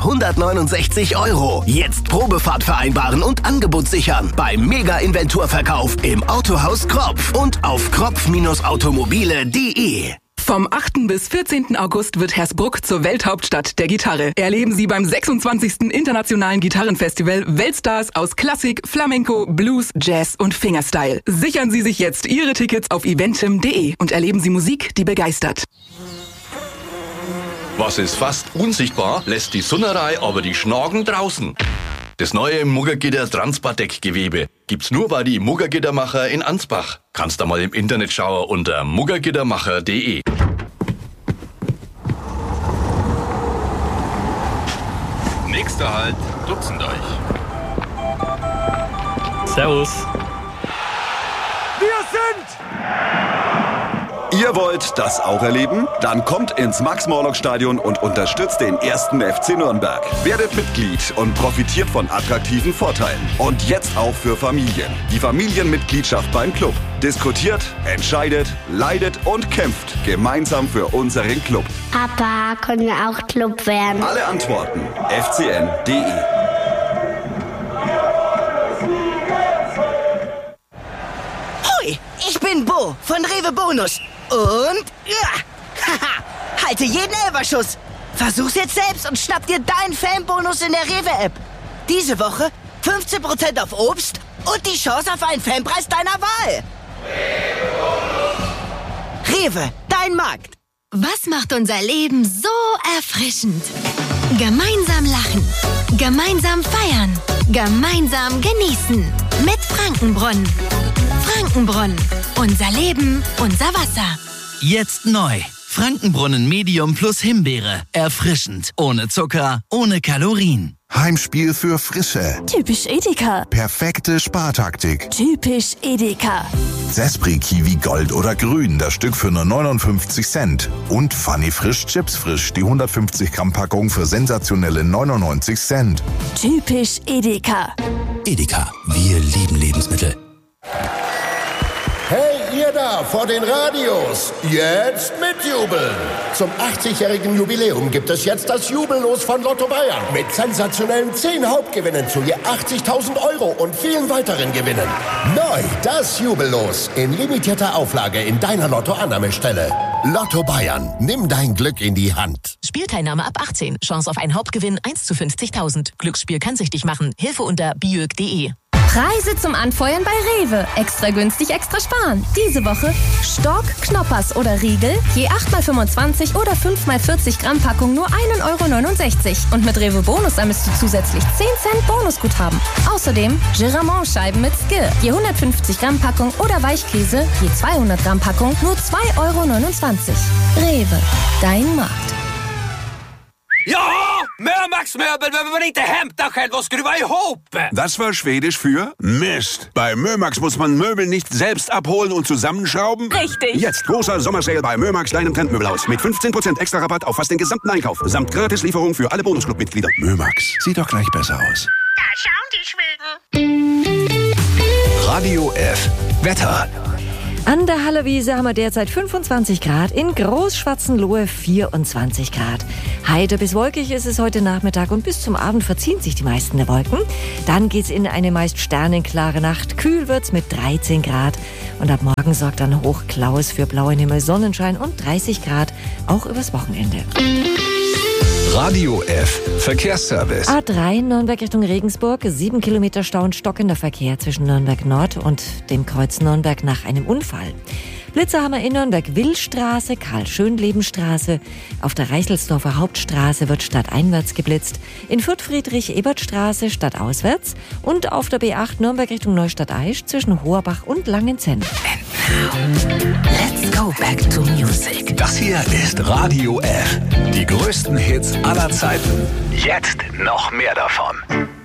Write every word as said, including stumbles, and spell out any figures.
hundertneunundsechzig Euro. Jetzt Probefahrt vereinbaren und Angebot sichern. Beim Mega-Inventurverkauf im Autohaus Kropf und auf kropf automobile punkt de. Vom achten bis vierzehnten August wird Hersbruck zur Welthauptstadt der Gitarre. Erleben Sie beim sechsundzwanzigsten Internationalen Gitarrenfestival Weltstars aus Klassik, Flamenco, Blues, Jazz und Fingerstyle. Sichern Sie sich jetzt Ihre Tickets auf eventim punkt de und erleben Sie Musik, die begeistert. Was ist fast unsichtbar, lässt die Sunnerei aber die Schnagen draußen. Das neue Muggergitter Transpardeck-Gewebe gibt's nur bei die Muggergittermacher in Ansbach. Kannst da mal im Internet schauen unter muggergittermacher punkt de. Nächster Halt, Dutzendorf. Servus. Wir sind... Ihr wollt das auch erleben? Dann kommt ins Max-Morlock-Stadion und unterstützt den ersten F C Nürnberg. Werdet Mitglied und profitiert von attraktiven Vorteilen. Und jetzt auch für Familien. Die Familienmitgliedschaft beim Club. Diskutiert, entscheidet, leidet und kämpft gemeinsam für unseren Club. Papa, können wir auch Club werden? Alle Antworten f c n punkt de. Hoi, ich bin Bo von Rewe Bonus. Und, ja, haha, halte jeden Elferschuss. Versuch's jetzt selbst und schnapp dir deinen Fanbonus in der Rewe-App. Diese Woche fünfzehn Prozent auf Obst und die Chance auf einen Fanpreis deiner Wahl. Rewe, dein Markt. Was macht unser Leben so erfrischend? Gemeinsam lachen, gemeinsam feiern, gemeinsam genießen. Mit Frankenbrunnen. Frankenbrunnen. Unser Leben, unser Wasser. Jetzt neu. Frankenbrunnen Medium plus Himbeere. Erfrischend. Ohne Zucker, ohne Kalorien. Heimspiel für Frische. Typisch Edeka. Perfekte Spartaktik. Typisch Edeka. Zespri Kiwi Gold oder Grün, das Stück für nur neunundfünfzig Cent. Und Funny Frisch Chips Frisch, die hundertfünfzig Gramm Packung für sensationelle neunundneunzig Cent. Typisch Edeka. Edeka, wir lieben Lebensmittel. Hey, ihr da vor den Radios, jetzt mitjubeln! Zum achtzigjährigen Jubiläum gibt es jetzt das Jubellos von Lotto Bayern. Mit sensationellen zehn Hauptgewinnen zu je achtzigtausend Euro und vielen weiteren Gewinnen. Neu, das Jubellos in limitierter Auflage in deiner Lotto-Annahmestelle. Lotto Bayern, nimm dein Glück in die Hand. Spielteilnahme ab achtzehn. Chance auf einen Hauptgewinn eins zu fünfzigtausend. Glücksspiel kann süchtig machen. Hilfe unter biög punkt de. Preise zum Anfeuern bei Rewe. Extra günstig, extra sparen. Diese Woche Stork, Knoppers oder Riegel, je acht mal fünfundzwanzig oder fünf mal vierzig Gramm Packung nur ein Euro neunundsechzig. Und mit Rewe Bonus ermisst du zusätzlich zehn Cent Bonusguthaben. Außerdem Giramont-Scheiben mit Skill, je hundertfünfzig Gramm Packung oder Weichkäse, je zweihundert Gramm Packung nur zwei Euro neunundzwanzig. Rewe, dein Markt. Ja, Mömax-Möbel, wenn man inte hämtar själv och skruva ihop. Das war Schwedisch für Mist. Bei Mömax muss man Möbel nicht selbst abholen und zusammenschrauben. Richtig. Jetzt großer Sommersale bei Mömax deinem Trendmöbelhaus mit fünfzehn Prozent extra Rabatt auf fast den gesamten Einkauf. Samt Gratislieferung für alle Bonusclub-Mitglieder. Mömax, sieht doch gleich besser aus. Da schauen die Schweden. Radio F. Wetter. An der Hallewiese haben wir derzeit fünfundzwanzig Grad, in Großschwarzenlohe vierundzwanzig Grad. Heiter bis wolkig ist es heute Nachmittag und bis zum Abend verziehen sich die meisten der Wolken. Dann geht's in eine meist sternenklare Nacht. Kühl wird's mit dreizehn Grad. Und ab morgen sorgt dann Hochklaus für blauen Himmel, Sonnenschein und dreißig Grad, auch übers Wochenende. Radio F. Verkehrsservice. A drei Nürnberg Richtung Regensburg. Sieben Kilometer Stau und stockender Verkehr zwischen Nürnberg Nord und dem Kreuz Nürnberg nach einem Unfall. Blitzer haben wir in Nürnberg Willstraße, Karl-Schönleben-Straße. Auf der Reichelsdorfer Hauptstraße wird stadteinwärts geblitzt. In Fürth Friedrich-Ebert-Straße stadtauswärts. Und auf der B acht Nürnberg Richtung Neustadt-Aisch zwischen Hoherbach und Langenzenn. Let's go back to music. Das hier ist Radio F. Die größten Hits aller Zeiten. Jetzt noch mehr davon.